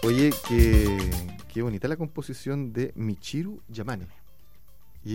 Oye, qué bonita la composición de Michiru Yamane. Y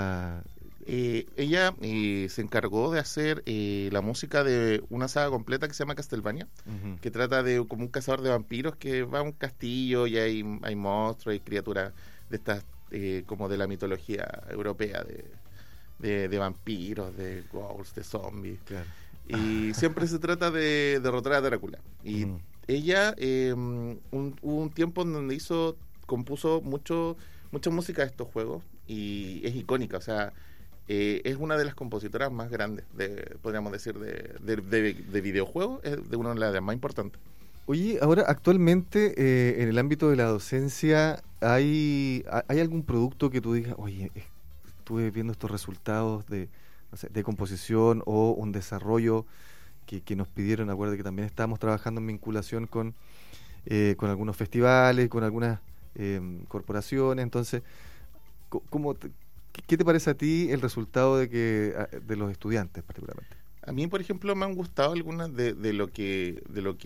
ella se encargó de hacer la música de una saga completa que se llama Castlevania, Ujú. que trata de como un cazador de vampiros que va a un castillo y hay monstruos y criaturas de estas como de la mitología europea de vampiros, de ghouls, de zombies. Claro. Y siempre se trata de derrotar a Drácula. Y Ujú. ella hubo un tiempo en donde compuso mucha música de estos juegos y es icónica, o sea, es una de las compositoras más grandes, podríamos decir, de videojuegos, es de una de las más importantes. Oye, ahora actualmente en el ámbito de la docencia, ¿hay algún producto que tú digas, oye, estuve viendo estos resultados de, no sé, de composición o un desarrollo que nos pidieron? Acuérdate que también estábamos trabajando en vinculación con algunos festivales, con algunas corporaciones. Entonces, ¿qué te parece a ti el resultado de los estudiantes particularmente? A mí, por ejemplo, me han gustado algunas de lo que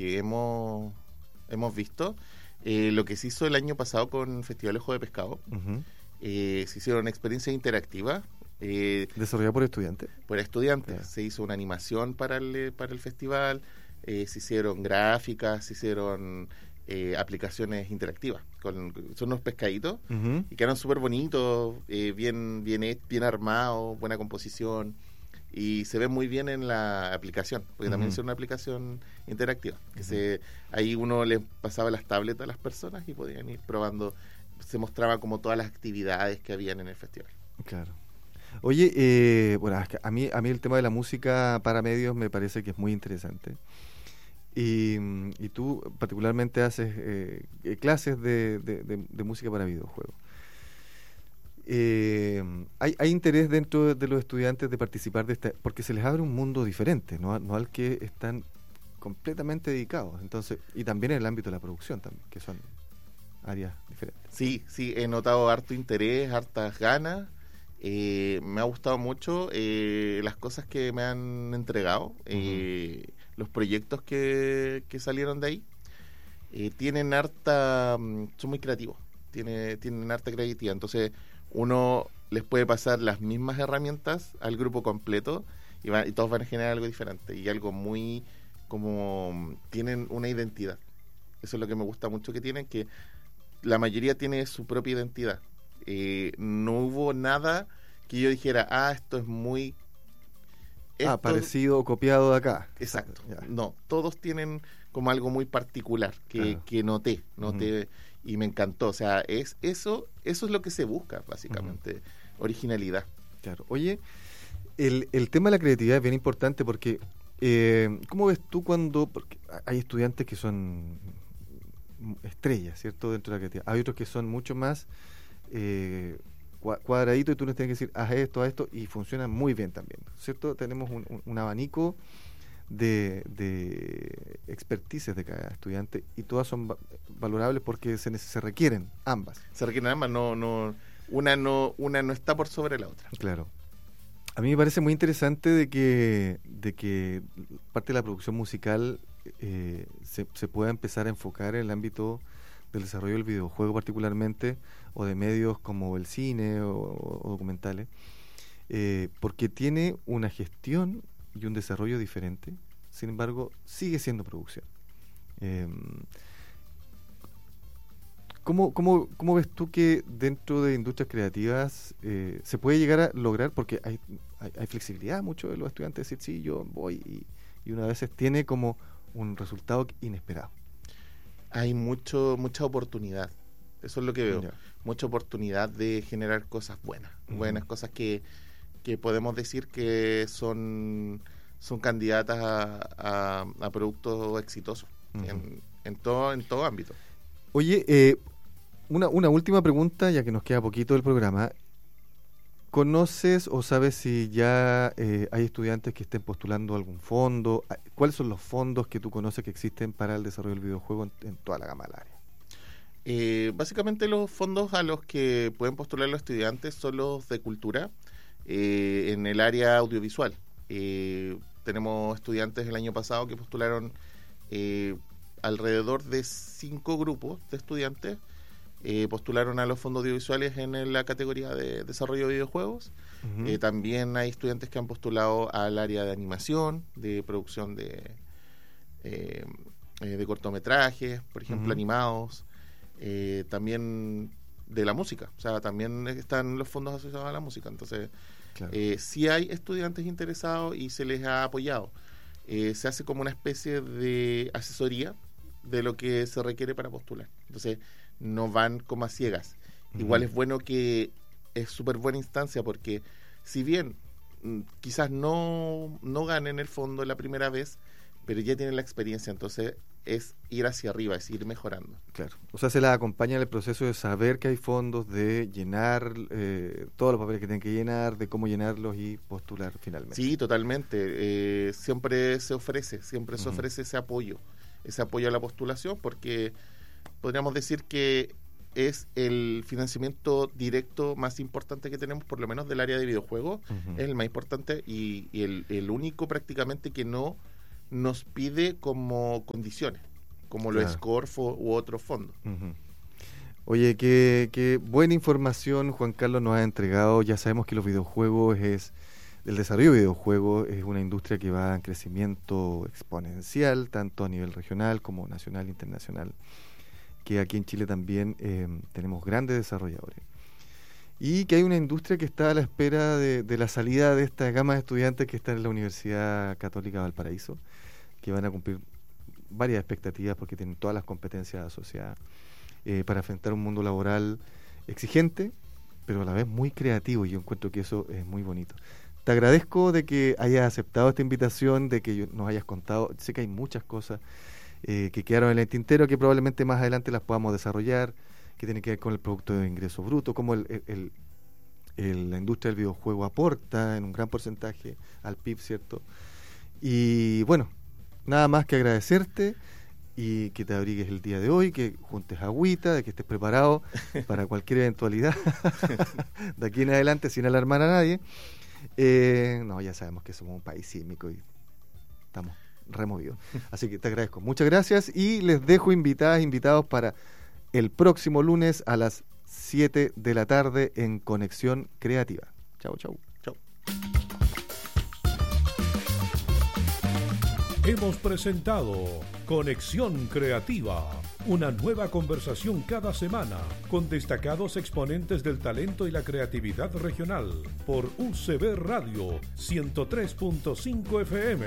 hemos visto. Lo que se hizo el año pasado con Festival Ojo de Pescado. Uh-huh. Se hicieron experiencias interactivas. ¿Desarrollado por estudiantes? Por estudiantes. Yeah. Se hizo una animación para el festival, se hicieron gráficas, se hicieron aplicaciones interactivas. Son unos pescaditos Uh-huh. y quedaron súper bonitos, bien armados, buena composición. Y se ve muy bien en la aplicación, porque también es una aplicación interactiva. Ahí uno les pasaba las tabletas a las personas y podían ir probando. Se mostraba como todas las actividades que habían en el festival. Claro. Oye, bueno, es que a mí el tema de la música para medios me parece que es muy interesante. Y tú particularmente haces clases de música para videojuegos. ¿Hay interés dentro de los estudiantes de participar de esta? Porque se les abre un mundo diferente, no al que están completamente dedicados. Entonces, y también en el ámbito de la producción también, que son áreas diferentes. Sí, he notado harto interés, hartas ganas. Me ha gustado mucho las cosas que me han entregado, los proyectos que salieron de ahí. Tienen son muy creativos, tienen harta creatividad. Entonces, uno les puede pasar las mismas herramientas al grupo completo y todos van a generar algo diferente y algo muy como tienen una identidad. Eso es lo que me gusta mucho que tienen, que la mayoría tiene su propia identidad. No hubo nada que yo dijera, esto es muy parecido o copiado de acá. Exacto. Ya. No, todos tienen como algo muy particular que noté y me encantó. O sea, eso es lo que se busca, básicamente, originalidad. Claro. Oye, el tema de la creatividad es bien importante porque, ¿cómo ves tú porque hay estudiantes que son estrellas, ¿cierto?, dentro de la creatividad. Hay otros que son mucho más cuadraditos y tú les tienes que decir, haz esto, y funcionan muy bien también, ¿cierto? Tenemos un abanico de expertices de cada estudiante y todas son valorables porque se requieren ambas. Se requieren ambas, una no está por sobre la otra. Claro. A mí me parece muy interesante de que parte de la producción musical se pueda empezar a enfocar en el ámbito del desarrollo del videojuego particularmente, o de medios como el cine o documentales, porque tiene una gestión y un desarrollo diferente. Sin embargo, sigue siendo producción. ¿Cómo ves tú que dentro de industrias creativas se puede llegar a lograr? Porque hay flexibilidad, muchos de los estudiantes decir, sí, yo voy, y una vez tiene como un resultado inesperado. Hay mucha oportunidad, eso es lo que veo. Ya. Mucha oportunidad de generar cosas buenas cosas que podemos decir que son candidatas a productos exitosos en todo ámbito. Oye, una última pregunta, ya que nos queda poquito del programa. ¿Conoces o sabes si ya hay estudiantes que estén postulando algún fondo? ¿Cuáles son los fondos que tú conoces que existen para el desarrollo del videojuego en toda la gama del área? Básicamente los fondos a los que pueden postular los estudiantes son los de cultura en el área audiovisual. Tenemos estudiantes el año pasado que postularon alrededor de 5 grupos de estudiantes postularon a los fondos audiovisuales en la categoría de desarrollo de videojuegos. Uh-huh. También hay estudiantes que han postulado al área de animación, de producción de cortometrajes, por ejemplo, uh-huh. animados, también de la música, o sea, también están los fondos asociados a la música. Entonces, claro. Sí hay estudiantes interesados y se les ha apoyado. Se hace como una especie de asesoría de lo que se requiere para postular. Entonces, no van como a ciegas. Uh-huh. Igual es bueno que es súper buena instancia, porque si bien quizás no ganen el fondo la primera vez, pero ya tienen la experiencia, entonces es ir hacia arriba, es ir mejorando. Claro, o sea, se la acompaña en el proceso de saber que hay fondos, de llenar todos los papeles que tienen que llenar, de cómo llenarlos y postular finalmente. Sí, totalmente. Siempre se ofrece ese apoyo a la postulación, porque podríamos decir que es el financiamiento directo más importante que tenemos, por lo menos del área de videojuegos. Uh-huh. Es el más importante y el único prácticamente que no nos pide como condiciones, como claro. Lo es Corfo u otros fondos. Uh-huh. Oye, qué buena información Juan Carlos nos ha entregado. Ya sabemos que los videojuegos el desarrollo de videojuegos es una industria que va en crecimiento exponencial, tanto a nivel regional como nacional e internacional, que aquí en Chile también tenemos grandes desarrolladores. Y que hay una industria que está a la espera de la salida de esta gama de estudiantes que están en la Universidad Católica Valparaíso, que van a cumplir varias expectativas porque tienen todas las competencias asociadas para enfrentar un mundo laboral exigente, pero a la vez muy creativo, y yo encuentro que eso es muy bonito. Te agradezco de que hayas aceptado esta invitación, de que nos hayas contado. Sé que hay muchas cosas que quedaron en el tintero, que probablemente más adelante las podamos desarrollar, que tiene que ver con el Producto de Ingreso Bruto, cómo la industria del videojuego aporta en un gran porcentaje al PIB, ¿cierto? Y bueno, nada más que agradecerte y que te abrigues el día de hoy, que juntes agüita, de que estés preparado para cualquier eventualidad de aquí en adelante, sin alarmar a nadie. No, ya sabemos que somos un país sísmico y estamos removidos. Así que te agradezco. Muchas gracias y les dejo invitados para el próximo lunes a las 7 de la tarde en Conexión Creativa. Chau. Hemos presentado Conexión Creativa, una nueva conversación cada semana con destacados exponentes del talento y la creatividad regional por UCB Radio 103.5 FM.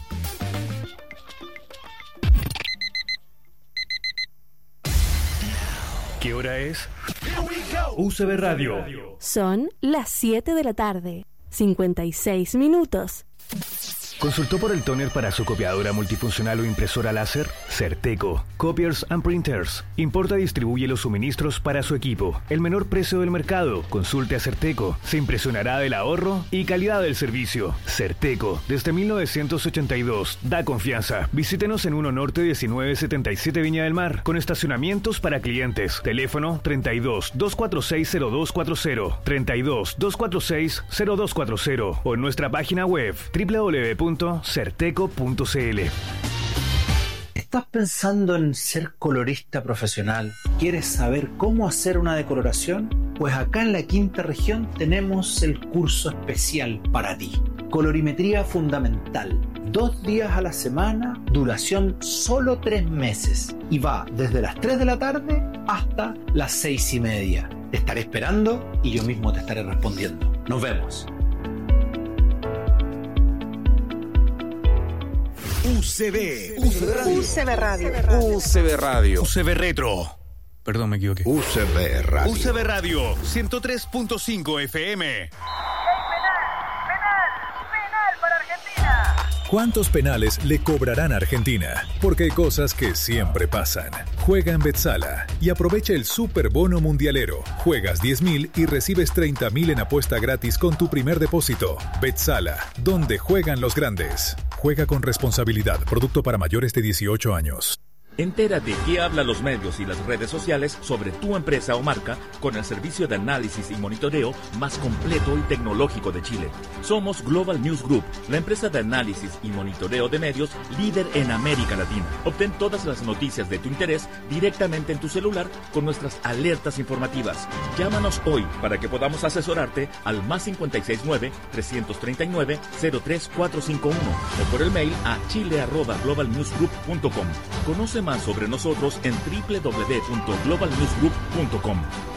¿Qué hora es? UCB Radio. Son las 7 de la tarde, 56 minutos. ¿Consultó por el tóner para su copiadora multifuncional o impresora láser? Certeco, Copiers and Printers. Importa y distribuye los suministros para su equipo. El menor precio del mercado. Consulte a Certeco. Se impresionará del ahorro y calidad del servicio. Certeco, desde 1982. Da confianza. Visítenos en 1 Norte 1977 Viña del Mar, con estacionamientos para clientes. Teléfono 32-246-0240, 32-246-0240 o en nuestra página web www.certeco.cl. ¿Estás pensando en ser colorista profesional? ¿Quieres saber cómo hacer una decoloración? Pues acá en la Quinta Región tenemos el curso especial para ti. Colorimetría fundamental. 2 días a la semana, duración solo 3 meses. Y va desde las 3 de la tarde hasta las 6:30. Te estaré esperando y yo mismo te estaré respondiendo. Nos vemos. UCB Radio. UCB Retro. Perdón, me equivoqué. UCB Radio. UCB Radio 103.5 FM. Penal para Argentina. ¿Cuántos penales le cobrarán a Argentina? Porque hay cosas que siempre pasan. Juega en Betsala y aprovecha el Super Bono Mundialero. Juegas 10.000 y recibes 30.000 en apuesta gratis con tu primer depósito. Betsala, donde juegan los grandes. Juega con responsabilidad. Producto para mayores de 18 años. Entérate qué hablan los medios y las redes sociales sobre tu empresa o marca con el servicio de análisis y monitoreo más completo y tecnológico de Chile. Somos Global News Group, la empresa de análisis y monitoreo de medios líder en América Latina. Obtén todas las noticias de tu interés directamente en tu celular con nuestras alertas informativas. Llámanos hoy para que podamos asesorarte al +569-339-03451 o por el mail a chile@globalnewsgroup.com. Conoce más sobre nosotros en www.globalnewsgroup.com.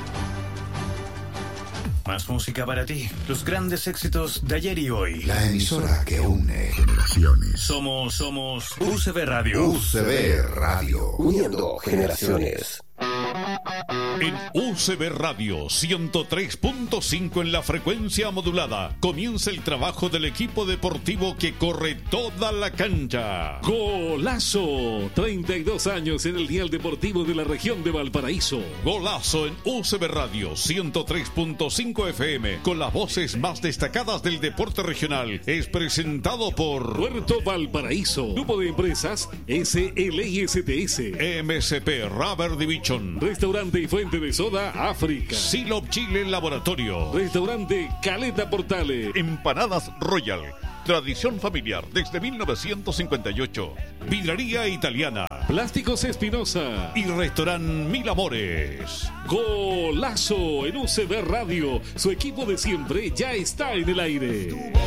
Más música para ti, los grandes éxitos de ayer y hoy. La emisora que une generaciones. Somos UCB Radio. UCB Radio. Uniendo generaciones. En UCB Radio 103.5 en la frecuencia modulada comienza el trabajo del equipo deportivo que corre toda la cancha. Golazo, 32 años en el dial deportivo de la región de Valparaíso. Golazo en UCB Radio 103.5 FM con las voces más destacadas del deporte regional. Es presentado por Puerto Valparaíso, Grupo de Empresas SLISTS, MSP Rubber Division, Restaurante y Fuente de Soda África, Silop Chile Laboratorio, Restaurante Caleta Portales, Empanadas Royal, tradición familiar desde 1958, Vidrería Italiana, Plásticos Espinosa y Restaurante Mil Amores. Golazo en UCB Radio, su equipo de siempre ya está en el aire.